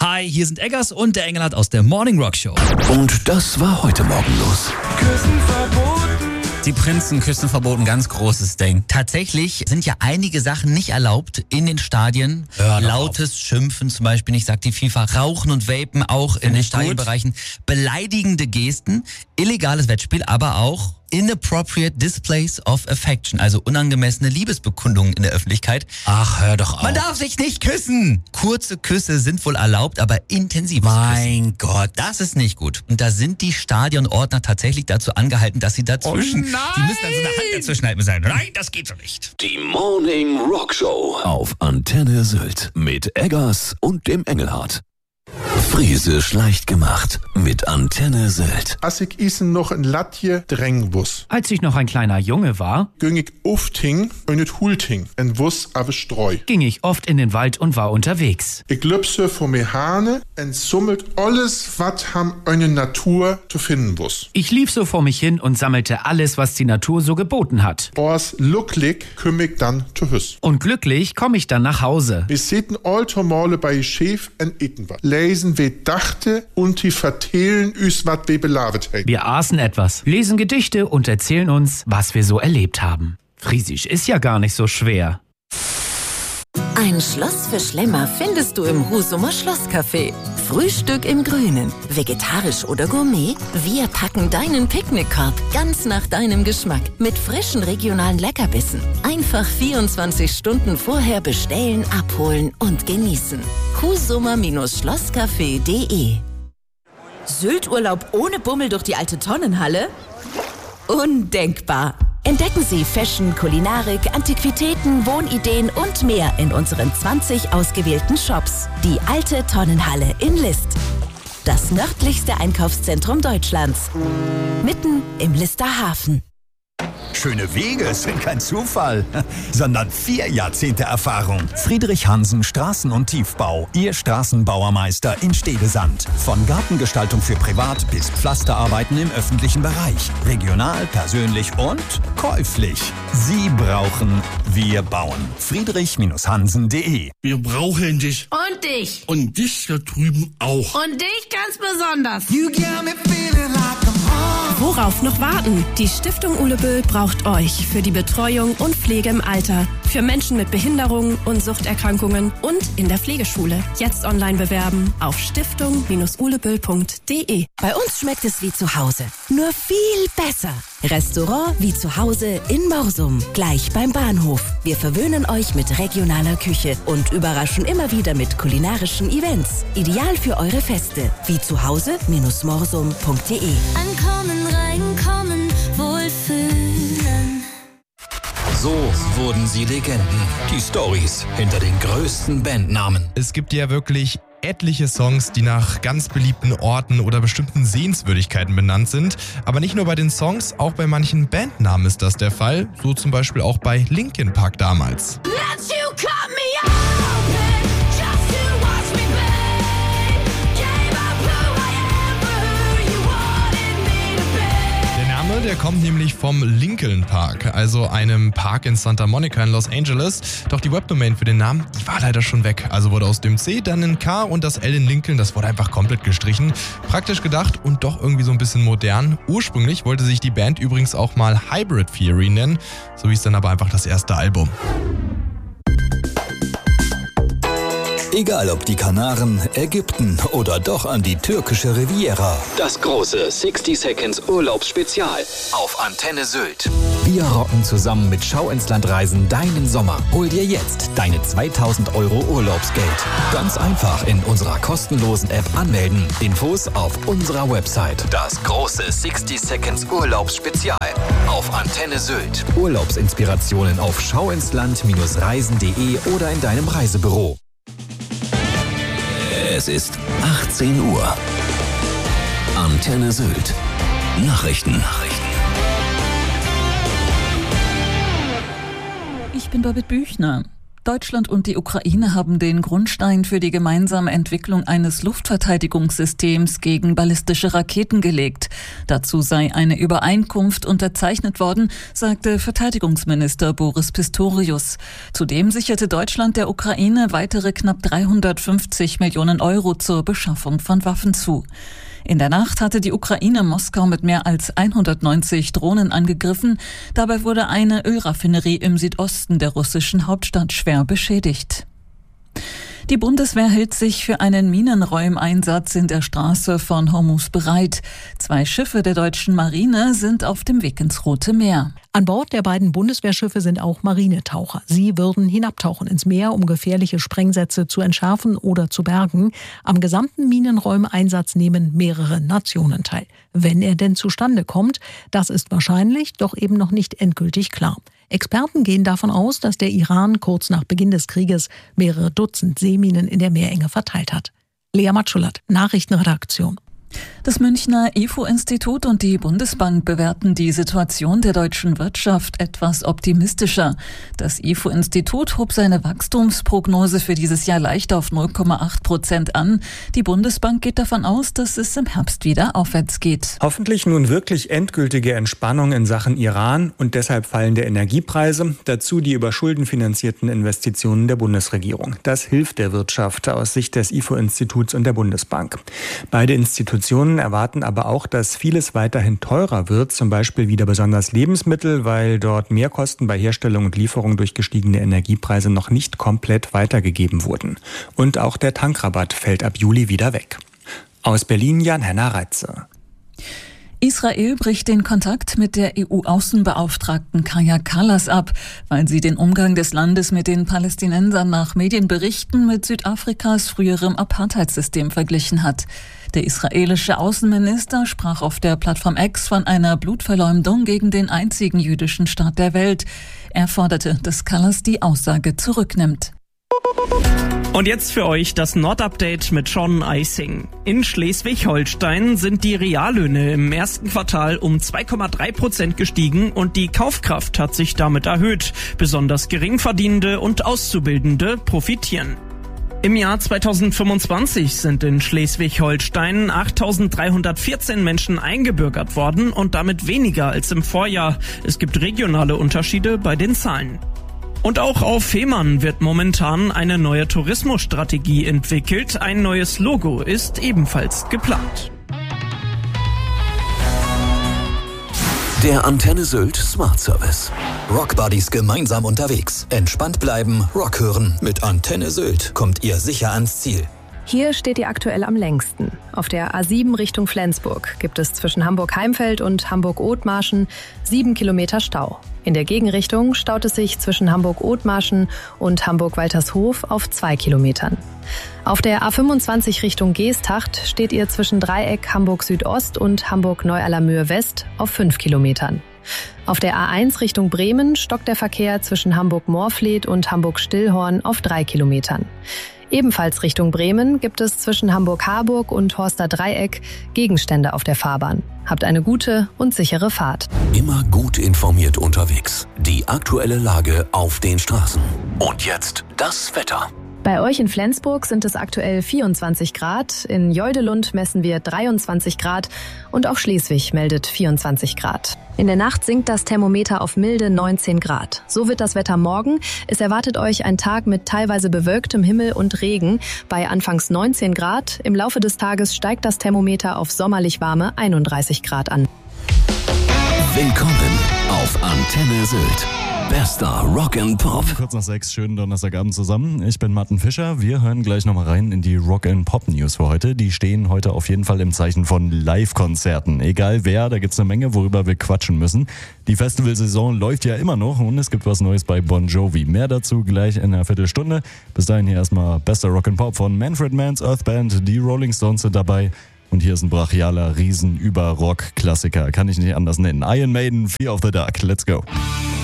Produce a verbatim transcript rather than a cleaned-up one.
Hi, hier sind Eggers und der Engelhardt aus der Morning Rock Show. Und das war heute Morgen los. Küssen verboten. Die Prinzen küssen verboten, ganz großes Ding. Tatsächlich sind ja einige Sachen nicht erlaubt in den Stadien. Hör doch Lautes auf. Schimpfen zum Beispiel nicht, sagt die FIFA. Rauchen und Vapen auch in den Stadionbereichen. Beleidigende Gesten, illegales Wettspiel, aber auch inappropriate displays of affection, also unangemessene Liebesbekundungen in der Öffentlichkeit. Ach, hör doch auf. Man darf sich nicht küssen. Kurze Küsse sind wohl erlaubt, aber intensives Mein Küssen. Gott. Das ist nicht gut. Und da sind die Stadionordner tatsächlich dazu angehalten, dass sie dazwischen... Oh nein! Die müssen dann so eine Hand dazwischen halten und sagen, nein, das geht so nicht. Die Morning Rock Show auf Antenne Sylt mit Eggers und dem Engelhardt. Friesisch leicht gemacht mit Antenne Sylt. Als ich isen noch ein Latje drängen wuss, Als ich noch ein kleiner Junge war, ging ich ufting und nicht hulting en wuss ave streu. ging ich oft in den Wald und war unterwegs. Ich lüpse vor mir Hane en summelt alles, wat ham eine Natur zu finden wuss. Ich lief so vor mich hin und sammelte alles, was die Natur so geboten hat. Ors lucklig küm ich dann zu Hüss. Und glücklich komme ich dann nach Hause. Wir sitten alter Male bei Chef en eten wat. Lesen we dachte und die vertellen üs wat we belavet heit. Wir aßen etwas, lesen Gedichte und erzählen uns, was wir so erlebt haben. Friesisch ist ja gar nicht so schwer. Ein Schloss für Schlemmer findest du im Husumer Schlosscafé. Frühstück im Grünen, vegetarisch oder Gourmet? Wir packen deinen Picknickkorb ganz nach deinem Geschmack mit frischen regionalen Leckerbissen. Einfach vierundzwanzig Stunden vorher bestellen, abholen und genießen. husumer Schlosscafé punkt de Sylturlaub ohne Bummel durch die alte Tonnenhalle? Undenkbar! Entdecken Sie Fashion, Kulinarik, Antiquitäten, Wohnideen und mehr in unseren zwanzig ausgewählten Shops. Die alte Tonnenhalle in List. Das nördlichste Einkaufszentrum Deutschlands. Mitten im Lister Hafen. Schöne Wege sind kein Zufall, sondern vier Jahrzehnte Erfahrung. Friedrich Hansen Straßen- und Tiefbau, Ihr Straßenbauermeister in Stedesand. Von Gartengestaltung für Privat bis Pflasterarbeiten im öffentlichen Bereich. Regional, persönlich und käuflich. Sie brauchen, wir bauen. Friedrich Hansen punkt de. Wir brauchen dich. Und dich. Und dich da drüben auch. Und dich ganz besonders. You got me feeling like I'm home. Worauf noch warten? Die Stiftung Uleböll braucht euch für die Betreuung und Pflege im Alter, für Menschen mit Behinderungen und Suchterkrankungen und in der Pflegeschule. Jetzt online bewerben auf stiftung uleböll punkt de. Bei uns schmeckt es wie zu Hause, nur viel besser. Restaurant wie zu Hause in Morsum, gleich beim Bahnhof. Wir verwöhnen euch mit regionaler Küche und überraschen immer wieder mit kulinarischen Events. Ideal für eure Feste, wie zu Hause morsum punkt de. Ankommen, reinkommen, wohlfühlen. So wurden sie Legenden. Die Storys hinter den größten Bandnamen. Es gibt ja wirklich etliche Songs, die nach ganz beliebten Orten oder bestimmten Sehenswürdigkeiten benannt sind. Aber nicht nur bei den Songs, auch bei manchen Bandnamen ist das der Fall. So zum Beispiel auch bei Linkin Park damals. Let you cut me open, just to watch me bleed. Gave up who I am for who you wanted me to be. Der Name, der kommt nämlich vom Lincoln Park, also einem Park in Santa Monica in Los Angeles. Doch die Webdomain für den Namen, die war leider schon weg. Also wurde aus dem C dann ein K und das L in Lincoln, das wurde einfach komplett gestrichen. Praktisch gedacht und doch irgendwie so ein bisschen modern. Ursprünglich wollte sich die Band übrigens auch mal Hybrid Theory nennen. So hieß dann aber einfach das erste Album. Egal ob die Kanaren, Ägypten oder doch an die türkische Riviera. Das große sixty Seconds Urlaubsspezial auf Antenne Sylt. Wir rocken zusammen mit Schau ins Land Reisen deinen Sommer. Hol dir jetzt deine zweitausend Euro Urlaubsgeld. Ganz einfach in unserer kostenlosen App anmelden. Infos auf unserer Website. Das große sixty Seconds Urlaubsspezial auf Antenne Sylt. Urlaubsinspirationen auf schauinsland Reisen.de oder in deinem Reisebüro. Es ist achtzehn Uhr. Antenne Sylt. Nachrichten. Nachrichten. Ich bin Birgit Büchner. Deutschland und die Ukraine haben den Grundstein für die gemeinsame Entwicklung eines Luftverteidigungssystems gegen ballistische Raketen gelegt. Dazu sei eine Übereinkunft unterzeichnet worden, sagte Verteidigungsminister Boris Pistorius. Zudem sicherte Deutschland der Ukraine weitere knapp dreihundertfünfzig Millionen Euro zur Beschaffung von Waffen zu. In der Nacht hatte die Ukraine Moskau mit mehr als hundertneunzig Drohnen angegriffen. Dabei wurde eine Ölraffinerie im Südosten der russischen Hauptstadt schwer beschädigt. Die Bundeswehr hält sich für einen Minenräumeinsatz in der Straße von Hormuz bereit. Zwei Schiffe der deutschen Marine sind auf dem Weg ins Rote Meer. An Bord der beiden Bundeswehrschiffe sind auch Marinetaucher. Sie würden hinabtauchen ins Meer, um gefährliche Sprengsätze zu entschärfen oder zu bergen. Am gesamten Minenräumeinsatz nehmen mehrere Nationen teil. Wenn er denn zustande kommt, das ist wahrscheinlich, doch eben noch nicht endgültig klar. Experten gehen davon aus, dass der Iran kurz nach Beginn des Krieges mehrere Dutzend Seeminen in der Meerenge verteilt hat. Lea Matschulat, Nachrichtenredaktion. Das Münchner I F O-Institut und die Bundesbank bewerten die Situation der deutschen Wirtschaft etwas optimistischer. Das I F O-Institut hob seine Wachstumsprognose für dieses Jahr leicht auf null Komma acht Prozent an. Die Bundesbank geht davon aus, dass es im Herbst wieder aufwärts geht. Hoffentlich nun wirklich endgültige Entspannung in Sachen Iran und deshalb fallende Energiepreise. Dazu die über Schulden finanzierten Investitionen der Bundesregierung. Das hilft der Wirtschaft aus Sicht des I F O-Instituts und der Bundesbank. Beide Institutionen erwarten aber auch, dass vieles weiterhin teurer wird, zum Beispiel wieder besonders Lebensmittel, weil dort Mehrkosten bei Herstellung und Lieferung durch gestiegene Energiepreise noch nicht komplett weitergegeben wurden. Und auch der Tankrabatt fällt ab Juli wieder weg. Aus Berlin Jan-Henner Reitze. Israel bricht den Kontakt mit der E U-Außenbeauftragten Kaja Kallas ab, weil sie den Umgang des Landes mit den Palästinensern nach Medienberichten mit Südafrikas früherem Apartheidssystem verglichen hat. Der israelische Außenminister sprach auf der Plattform X von einer Blutverleumdung gegen den einzigen jüdischen Staat der Welt. Er forderte, dass Kallas die Aussage zurücknimmt. Und jetzt für euch das Nord-Update mit Sean Eising. In Schleswig-Holstein sind die Reallöhne im ersten Quartal um zwei Komma drei Prozent gestiegen und die Kaufkraft hat sich damit erhöht. Besonders Geringverdienende und Auszubildende profitieren. Im Jahr zweitausendfünfundzwanzig sind in Schleswig-Holstein achttausenddreihundertvierzehn Menschen eingebürgert worden und damit weniger als im Vorjahr. Es gibt regionale Unterschiede bei den Zahlen. Und auch auf Fehmarn wird momentan eine neue Tourismusstrategie entwickelt. Ein neues Logo ist ebenfalls geplant. Der Antenne Sylt Smart Service. Rock Buddies gemeinsam unterwegs. Entspannt bleiben, Rock hören. Mit Antenne Sylt kommt ihr sicher ans Ziel. Hier steht ihr aktuell am längsten. Auf der A sieben Richtung Flensburg gibt es zwischen Hamburg-Heimfeld und Hamburg-Othmarschen sieben Kilometer Stau. In der Gegenrichtung staut es sich zwischen Hamburg-Othmarschen und Hamburg-Waltershof auf zwei Kilometern. Auf der A fünfundzwanzig Richtung Geesthacht steht ihr zwischen Dreieck Hamburg-Südost und Hamburg-Neu-Allermöhe-West auf fünf Kilometern. Auf der A eins Richtung Bremen stockt der Verkehr zwischen Hamburg-Morfleet und Hamburg-Stillhorn auf drei Kilometern. Ebenfalls Richtung Bremen gibt es zwischen Hamburg-Harburg und Horster Dreieck Gegenstände auf der Fahrbahn. Habt eine gute und sichere Fahrt. Immer gut informiert unterwegs. Die aktuelle Lage auf den Straßen. Und jetzt das Wetter. Bei euch in Flensburg sind es aktuell vierundzwanzig Grad, in Joldelund messen wir dreiundzwanzig Grad und auch Schleswig meldet vierundzwanzig Grad. In der Nacht sinkt das Thermometer auf milde neunzehn Grad. So wird das Wetter morgen. Es erwartet euch ein Tag mit teilweise bewölktem Himmel und Regen bei anfangs neunzehn Grad. Im Laufe des Tages steigt das Thermometer auf sommerlich warme einunddreißig Grad an. Willkommen auf Antenne Sylt. Bester Rock and Pop. Kurz nach sechs, schönen Donnerstagabend zusammen. Ich bin Martin Fischer. Wir hören gleich nochmal rein in die Rock and Pop News für heute. Die stehen heute auf jeden Fall im Zeichen von Live-Konzerten. Egal wer, da gibt's eine Menge, worüber wir quatschen müssen. Die Festivalsaison läuft ja immer noch und es gibt was Neues bei Bon Jovi. Mehr dazu gleich in einer Viertelstunde. Bis dahin hier erstmal Bester Rock and Pop von Manfred Mann's Earth Band. Die Rolling Stones sind dabei. Und hier ist ein brachialer Riesen-Über-Rock-Klassiker. Kann ich nicht anders nennen. Iron Maiden, Fear of the Dark. Let's go.